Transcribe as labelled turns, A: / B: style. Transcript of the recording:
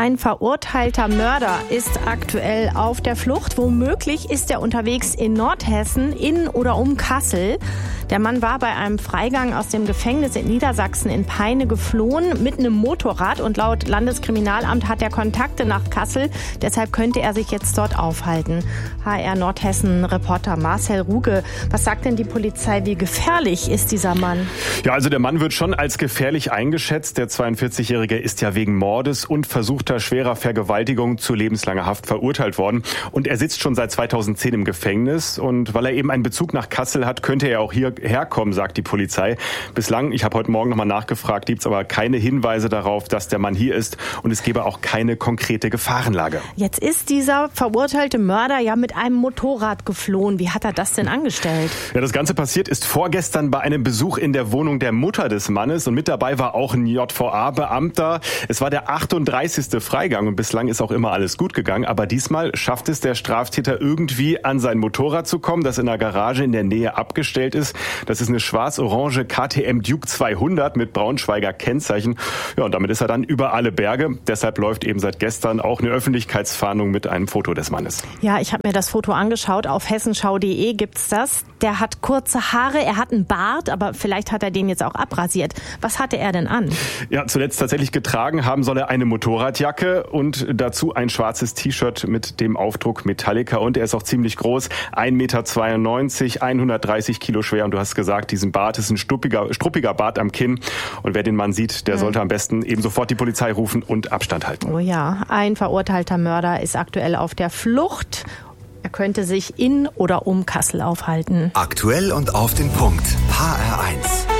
A: Ein verurteilter Mörder ist aktuell auf der Flucht. Womöglich ist er unterwegs in Nordhessen, in oder um Kassel. Der Mann war bei einem Freigang aus dem Gefängnis in Niedersachsen in Peine geflohen mit einem Motorrad. Und laut Landeskriminalamt hat er Kontakte nach Kassel. Deshalb könnte er sich jetzt dort aufhalten. HR Nordhessen-Reporter Marcel Ruge. Was sagt denn die Polizei? Wie gefährlich ist dieser Mann?
B: Ja, also der Mann wird schon als gefährlich eingeschätzt. Der 42-Jährige ist ja wegen Mordes und versuchter schwerer Vergewaltigung zu lebenslanger Haft verurteilt worden. Und er sitzt schon seit 2010 im Gefängnis. Und weil er eben einen Bezug nach Kassel hat, könnte er auch hierher kommen, sagt die Polizei. Bislang, ich habe heute Morgen nochmal nachgefragt, gibt es aber keine Hinweise darauf, dass der Mann hier ist. Und es gäbe auch keine konkrete Gefahrenlage.
A: Jetzt ist dieser verurteilte Mörder ja mit einem Motorrad geflohen. Wie hat er das denn angestellt?
B: Ja, das Ganze passiert ist vorgestern bei einem Besuch in der Wohnung der Mutter des Mannes. Und mit dabei war auch ein JVA-Beamter. Es war der 38. Freigang und bislang ist auch immer alles gut gegangen. Aber diesmal schafft es der Straftäter irgendwie an sein Motorrad zu kommen, das in einer Garage in der Nähe abgestellt ist. Das ist eine schwarz-orange KTM Duke 200 mit Braunschweiger Kennzeichen. Ja, und damit ist er dann über alle Berge. Deshalb läuft eben seit gestern auch eine Öffentlichkeitsfahndung mit einem Foto des Mannes.
A: Ja, ich habe mir das Foto angeschaut. Auf hessenschau.de gibt's das. Der hat kurze Haare, er hat einen Bart, aber vielleicht hat er den jetzt auch abrasiert. Was hatte er denn an?
B: Ja, zuletzt tatsächlich getragen haben soll er eine Motorradjacke und dazu ein schwarzes T-Shirt mit dem Aufdruck Metallica. Und er ist auch ziemlich groß, 1,92 Meter, 130 Kilo schwer. Und du hast gesagt, diesen Bart ist ein struppiger Bart am Kinn. Und wer den Mann sieht, der sollte am besten eben sofort die Polizei rufen und Abstand halten.
A: Oh ja, ein verurteilter Mörder ist aktuell auf der Flucht. Er könnte sich in oder um Kassel aufhalten.
C: Aktuell und auf den Punkt. HR1.